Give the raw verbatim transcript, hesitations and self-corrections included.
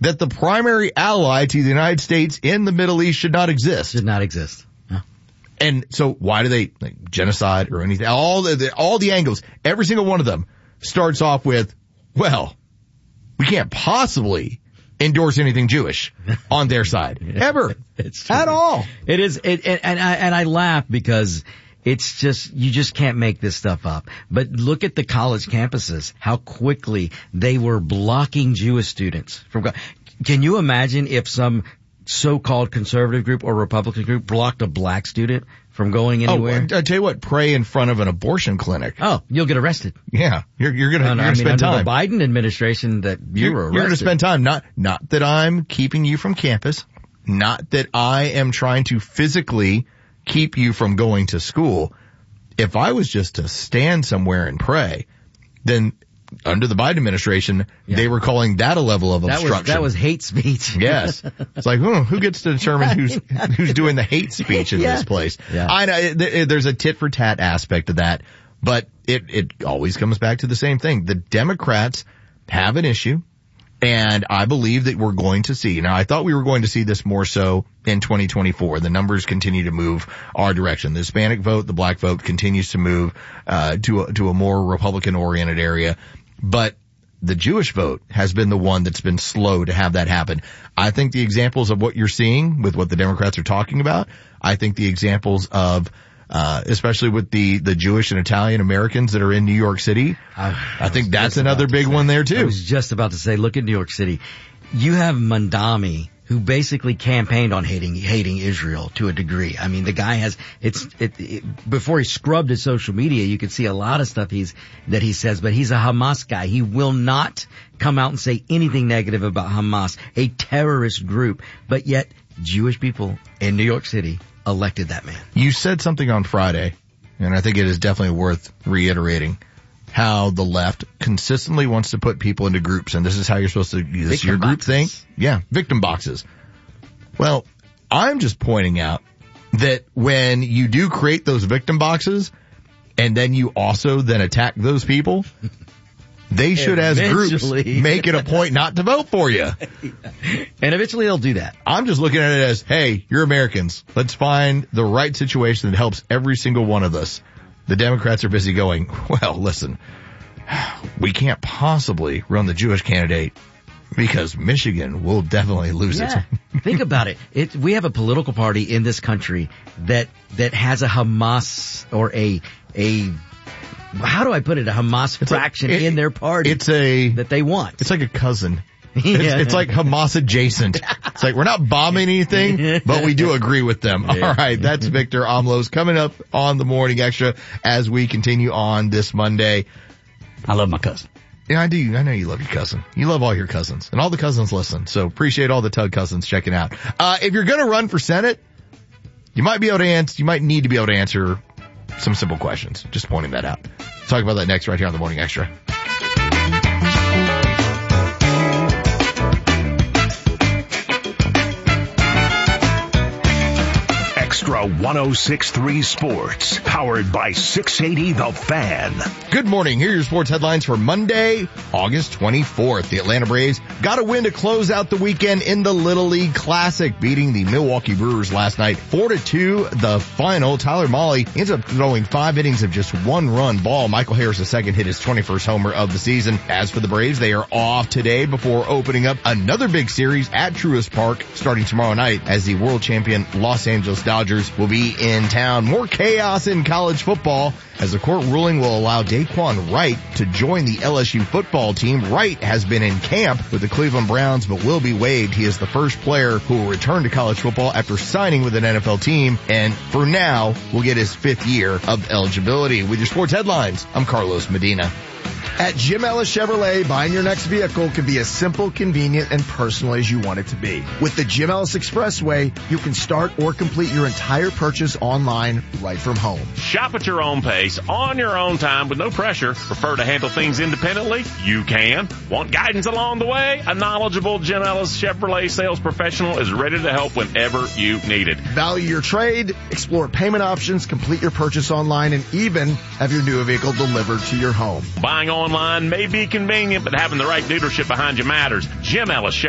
that the primary ally to the United States in the Middle East should not exist. Should not exist. Huh. And so why do they, like, genocide or anything? All the, all the angles, every single one of them starts off with, well, we can't possibly endorse anything Jewish on their side. Yeah, ever. It's true. At all. It is, it, it, and I, and I laugh because it's just, you just can't make this stuff up. But look at the college campuses, how quickly they were blocking Jewish students from go- Can you imagine if some so-called conservative group or Republican group blocked a black student from going anywhere? Oh, I tell you what, pray in front of an abortion clinic. Oh, you'll get arrested. Yeah, you're, you're gonna, No, you're no, gonna I mean, spend under time. the Biden administration that you you're, were arrested. You're gonna spend time. Not, not that I'm keeping you from campus. Not that I am trying to physically keep you from going to school. If I was just to stand somewhere and pray, then under the Biden administration, yeah. they were calling that a level of that obstruction. Was, that was hate speech. Yes. It's like, hmm, who gets to determine who's who's doing the hate speech in yeah. this place? Yeah. I know it, it, there's a tit for tat aspect of that, but it it always comes back to the same thing. The Democrats have an issue, and I believe that we're going to see. Now, I thought we were going to see this more so in twenty twenty-four. The numbers continue to move our direction. The Hispanic vote, the black vote continues to move uh to a, to a more Republican-oriented area. But the Jewish vote has been the one that's been slow to have that happen. I think the examples of what you're seeing with what the Democrats are talking about, I think the examples of, uh, especially with the, the Jewish and Italian Americans that are in New York City, I, I think that's another big one there too. I was just about to say, look at New York City. You have Mandami, who basically campaigned on hating hating Israel to a degree. I mean, the guy has it's it, it, before he scrubbed his social media, you could see a lot of stuff he's that he says. But he's a Hamas guy. He will not come out and say anything negative about Hamas, a terrorist group. But yet, Jewish people in New York City elected that man. You said something on Friday, and I think it is definitely worth reiterating. How the left consistently wants to put people into groups, and this is how you're supposed to, this is your group thing? Yeah, victim boxes. Well, I'm just pointing out that when you do create those victim boxes, and then you also then attack those people, they should as groups make it a point not to vote for you. And eventually they'll do that. I'm just looking at it as, hey, you're Americans. Let's find the right situation that helps every single one of us. The Democrats are busy going, well, listen, we can't possibly run the Jewish candidate because Michigan will definitely lose yeah. it. Think about it. It. We have a political party in this country that, that has a Hamas or a, a, how do I put it? A Hamas it's fraction like, it, in their party. It's a, that they want. It's like a cousin. It's, yeah. it's like Hamas adjacent. It's like we're not bombing anything, but we do agree with them. All right, that's Victor Amlos coming up on the Morning Extra as we continue on this Monday. I love my cousin. Yeah, I do. I know you love your cousin. You love all your cousins, and all the cousins listen. So appreciate all the Tug cousins checking out. Uh, if you're going to run for Senate, you might be able to answer. You might need to be able to answer some simple questions. Just pointing that out. Talk about that next right here on the Morning Extra. Extra one oh six point three Sports, powered by six eighty The Fan. Good morning. Here are your sports headlines for Monday, August twenty-fourth. The Atlanta Braves got a win to close out the weekend in the Little League Classic, beating the Milwaukee Brewers last night. Four to two, the final. Tyler Mahle ends up throwing five innings of just one run ball. Michael Harris the second hit his twenty-first homer of the season. As for the Braves, they are off today before opening up another big series at Truist Park starting tomorrow night as the world champion Los Angeles Dodgers will be in town. More chaos in college football as the court ruling will allow Daquan Wright to join the L S U football team. Wright has been in camp with the Cleveland Browns but will be waived. He is the first player who will return to college football after signing with an N F L team, and for now will get his fifth year of eligibility. With your sports headlines, I'm Carlos Medina. At Jim Ellis Chevrolet, buying your next vehicle can be as simple, convenient, and personal as you want it to be. With the Jim Ellis Expressway, you can start or complete your entire purchase online right from home. Shop at your own pace, on your own time, with no pressure. Prefer to handle things independently? You can. Want guidance along the way? A knowledgeable Jim Ellis Chevrolet sales professional is ready to help whenever you need it. Value your trade, explore payment options, complete your purchase online, and even have your new vehicle delivered to your home. Buying online may be convenient, but having the right dealership behind you matters. Jim Ellis Chevrolet.